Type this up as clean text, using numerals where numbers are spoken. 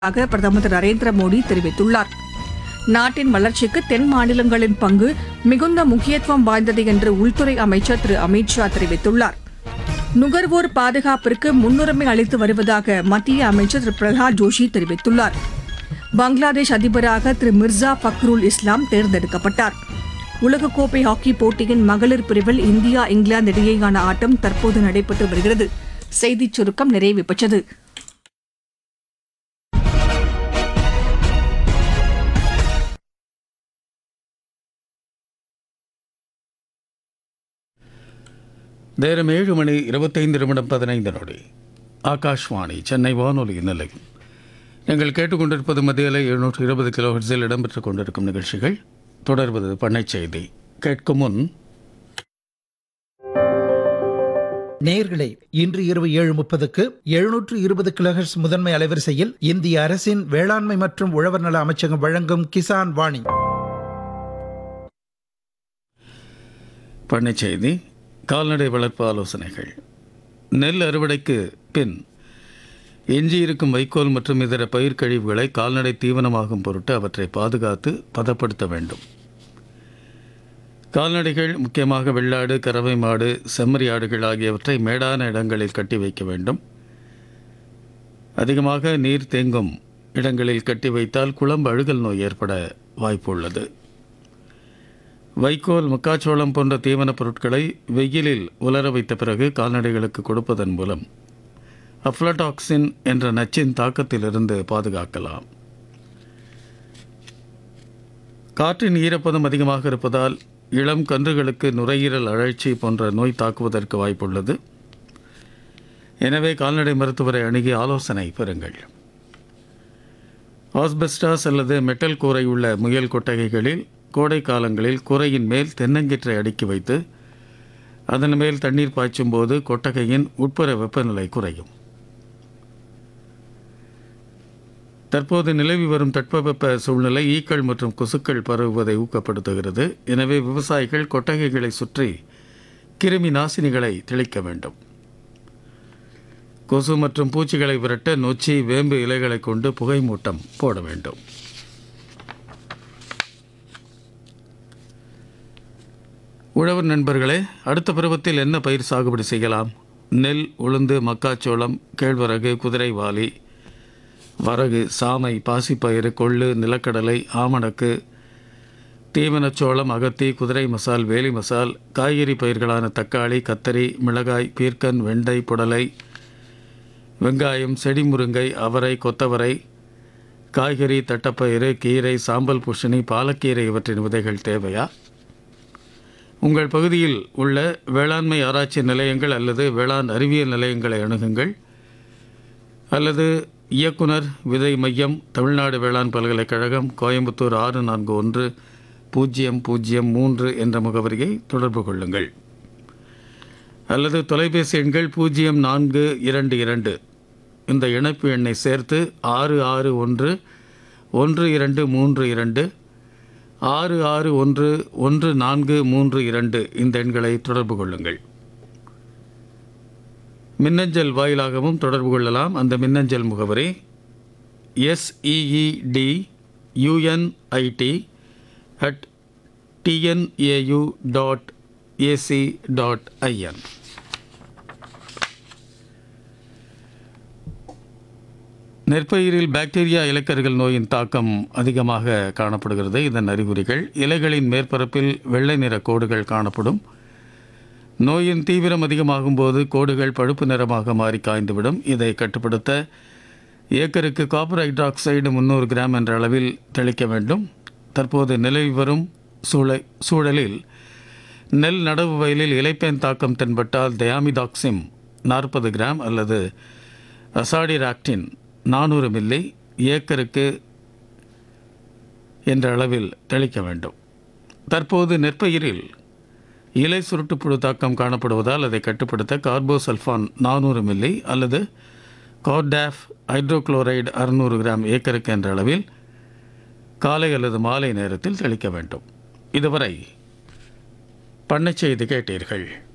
பிரதமர் திரு நரேந்திர மோடி தெரிவித்துள்ளார். நாட்டின் வளர்ச்சிக்கு தென் மாநிலங்களின் பங்கு மிகுந்த முக்கியத்துவம் வாய்ந்தது என்று உள்துறை அமைச்சர் திரு அமித் ஷா தெரிவித்துள்ளார். நுகர்வோர் பாதுகாப்பிற்கு முன்னுரிமை அளித்து வருவதாக மத்திய அமைச்சர் திரு பிரகலாத் ஜோஷி தெரிவித்துள்ளார். பங்களாதேஷ் அதிபராக திரு மிர்சா ஃபக்ருல் இஸ்லாம் தேர்ந்தெடுக்கப்பட்டார். உலகக்கோப்பை ஹாக்கி போட்டியின் மகளிர் பிரிவில் இந்தியா இங்கிலாந்து இடையேயான ஆட்டம் தற்போது நடைபெற்று வருகிறது. செய்திச் சுருக்கம் நிறைவு பெற்றது. நேரம் 7:25:15 ஆகாஷ்வாணி சென்னை வானொலி நிலையம். நீங்கள் கேட்டுக்கொண்டிருப்பது மத்தியில் 720 கிலோஹெர்ட்ஸில் இடம்பெற்றுக் கொண்டிருக்கும் நிகழ்ச்சிகள். தொடர்வது பண்ணைச் செய்தி. கேட்கும் முன் நேயர்களே, இன்று இரவு 7:30க்கு 720 கிலோஹெர்ட்ஸ் முதன்மை அலைவரிசையில் இந்திய அரசின் வேளாண்மை மற்றும் உழவர் நல அமைச்சகம் வழங்கும் கிசான் வாணி. பண்ணைச் செய்தி. கால்நடை வளர்ப்பு ஆலோசனைகள். நெல் அறுவடைக்கு பின் எஞ்சியிருக்கும் வைக்கோல் மற்றும் இதர பயிர் கழிவுகளை கால்நடை தீவனமாகும் பொருட்டு அவற்றை பாதுகாத்து பதப்படுத்த வேண்டும். கால்நடைகள், முக்கியமாக வெள்ளாடு, கறவை மாடு, செம்மறி ஆடுகள் ஆகியவற்றை மேடான இடங்களில் கட்டி வைக்க வேண்டும். அதிகமாக நீர் தேங்கும் இடங்களில் கட்டி வைத்தால் குளம்பு அழுகல் நோய் ஏற்பட வாய்ப்பு உள்ளது. வைக்கோல், மக்காச்சோளம் போன்ற தீவனப் பொருட்களை வெயிலில் உலர வைத்த பிறகு கால்நடைகளுக்கு கொடுப்பதன் மூலம் அஃப்லடாக்சின் என்ற நச்சின் தாக்கத்திலிருந்து பாதுகாக்கலாம். காற்றின் ஈரப்பதம் அதிகமாக இருப்பதால் இளம் கன்றுகளுக்கு நுரையீரல் அழற்சி போன்ற நோய் தாக்குவதற்கு வாய்ப்புள்ளது. எனவே கால்நடை மருத்துவரை அணுகி ஆலோசனை பெறுங்கள். ஆஸ்பெஸ்டாஸ் அல்லது மெட்டல் கூரை உள்ள முயல் கொட்டகைகளில் கோடை காலங்களில் கூரையின் மேல் தென்னங்கீற்றை அடுக்கி வைத்து அதன் மேல் தண்ணீர் பாய்ச்சும் போது கொட்டகையின் உட்புற வெப்பநிலை குறையும். தற்போது நிலவி வரும் தட்பவெப்ப சூழ்நிலை ஈக்கள் மற்றும் கொசுக்கள் பரவுவதை ஊக்கப்படுத்துகிறது. எனவே விவசாயிகள் கொட்டகைகளை சுற்றி கிருமி நாசினிகளை தெளிக்க வேண்டும். கொசு மற்றும் பூச்சிகளை விரட்ட நொச்சி, வேம்பு இலைகளை கொண்டு புகை மூட்டம் போட வேண்டும். உழவர் நண்பர்களே, அடுத்த பருவத்தில் என்ன பயிர் சாகுபடி செய்யலாம்? நெல், உளுந்து, மக்காச்சோளம், கேழ்வரகு, குதிரைவாலி, வரகு, சாமை, பாசிப்பயிறு, கொள்ளு, நிலக்கடலை, ஆமணக்கு, தீவனச்சோளம், அகத்தி, குதிரை மசால், வேலி மசால், காய்கறி பயிர்களான தக்காளி, கத்தரி, மிளகாய், பீர்க்கன், வெண்டை, புடலை, வெங்காயம், செடி முருங்கை, அவரை, கொத்தவரை, காய்கறி, தட்டப்பயிறு, கீரை, சாம்பல் பூசணி, பாலக்கீரை இவற்றின் விதைகள் தேவையா? உங்கள் பகுதியில் உள்ள வேளாண்மை ஆராய்ச்சி நிலையங்கள் அல்லது வேளாண் அறிவியல் நிலையங்களை அணுகுங்கள். அல்லது இயக்குனர், விதை மையம், தமிழ்நாடு வேளாண் பல்கலைக்கழகம், கோயம்புத்தூர் 641003 என்ற முகவரியை தொடர்பு கொள்ளுங்கள். அல்லது தொலைபேசி எண்கள் 0422 இந்த இணைப்பு எண்ணை சேர்த்து 6611232 6611432 இந்த எண்களை தொடர்பு கொள்ளுங்கள். மின்னஞ்சல் வாயிலாகவும் தொடர்பு கொள்ளலாம். அந்த மின்னஞ்சல் முகவரி seedunit@tnau.ac.in. நெற்பயிரில் பாக்டீரியா இலைக்கருகள் நோயின் தாக்கம் அதிகமாக காணப்படுகிறது. இதன் அறிகுறிகள்: இலைகளின் மேற்பரப்பில் வெள்ளை நிற கோடுகள் காணப்படும். நோயின் தீவிரம் அதிகமாகும் போது கோடுகள் பழுப்பு நிறமாக மாறி காய்ந்துவிடும். இதை கட்டுப்படுத்த ஏக்கருக்கு காப்பர் ஹைட்ராக்சைடு 300 கிராம் என்ற அளவில் தெளிக்க வேண்டும். தற்போது நிலவி வரும் சூழலில் நெல் நடவு வயலில் இலைப்பேன் தாக்கம் தென்பட்டால் தயாமிதாக்சிம் 40 கிராம் அல்லது அசாடிராக்டின் 400 மில்லி ஏக்கருக்கு என்ற அளவில் தெளிக்க வேண்டும். தற்போது நெற்பயிரில் இலை சுருட்டுப்புழு தாக்கம் காணப்படுவதால் அதை கட்டுப்படுத்த கார்போசல்ஃபான் 400 மில்லி அல்லது கார்டாஃப் ஹைட்ரோக்ளோரைடு 600 கிராம் ஏக்கருக்கு என்ற அளவில் காலை அல்லது மாலை நேரத்தில் தெளிக்க வேண்டும். இதுவரை பண்ணைச் செய்தி கேட்டீர்கள்.